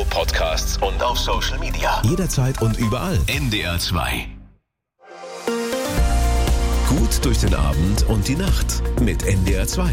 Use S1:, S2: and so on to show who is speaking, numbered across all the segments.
S1: Podcasts und auf Social Media.
S2: Jederzeit und überall.
S1: NDR 2.
S2: Gut durch den Abend und die Nacht mit NDR 2.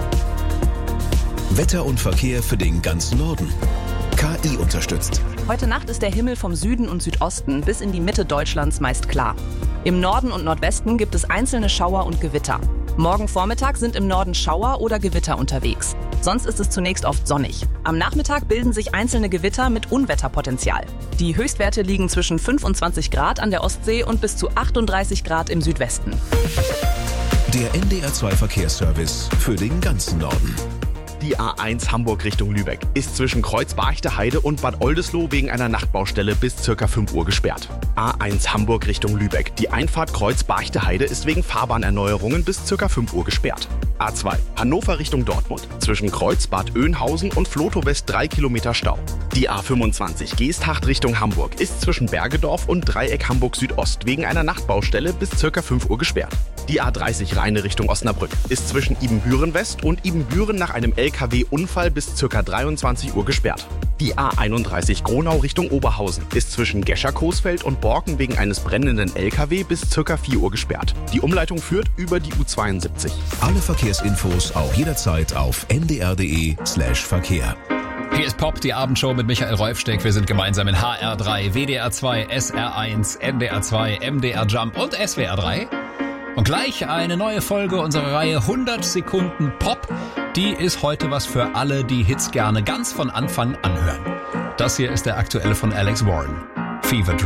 S2: Wetter und Verkehr für den ganzen Norden. KI unterstützt.
S3: Heute Nacht ist der Himmel vom Süden und Südosten bis in die Mitte Deutschlands meist klar. Im Norden und Nordwesten gibt es einzelne Schauer und Gewitter. Morgen Vormittag sind im Norden Schauer oder Gewitter unterwegs. Sonst ist es zunächst oft sonnig. Am Nachmittag bilden sich einzelne Gewitter mit Unwetterpotenzial. Die Höchstwerte liegen zwischen 25 Grad an der Ostsee und bis zu 38 Grad im Südwesten.
S2: Der NDR 2 Verkehrsservice für den ganzen Norden.
S4: Die A1 Hamburg Richtung Lübeck ist zwischen Kreuz-Barchte-Heide und Bad Oldesloe wegen einer Nachtbaustelle bis ca. 5 Uhr gesperrt. A1 Hamburg Richtung Lübeck. Die Einfahrt Kreuz-Barchte-Heide ist wegen Fahrbahnerneuerungen bis ca. 5 Uhr gesperrt. A2 Hannover Richtung Dortmund. Zwischen Kreuz, Bad Oeynhausen und Flotow West 3 Kilometer Stau. Die A25 Geesthacht Richtung Hamburg ist zwischen Bergedorf und Dreieck Hamburg Südost wegen einer Nachtbaustelle bis ca. 5 Uhr gesperrt. Die A30 Rheine Richtung Osnabrück ist zwischen Ibbenbüren West und Ibbenbüren nach einem LKW-Unfall bis ca. 23 Uhr gesperrt. Die A31 Gronau Richtung Oberhausen ist zwischen Gescher-Coesfeld und Borken wegen eines brennenden LKW bis ca. 4 Uhr gesperrt. Die Umleitung führt über die U72.
S2: Alle Verkehrsinfos auch jederzeit auf ndr.de/Verkehr.
S5: Hier ist Pop, die Abendshow mit Michael Rolfsteck. Wir sind gemeinsam in HR3, WDR 2, SR1, NDR 2, MDR Jump und SWR 3. Und gleich eine neue Folge unserer Reihe 100 Sekunden Pop. Die ist heute was für alle, die Hits gerne ganz von Anfang anhören. Das hier ist der aktuelle von Alex Warren. Fever Dream.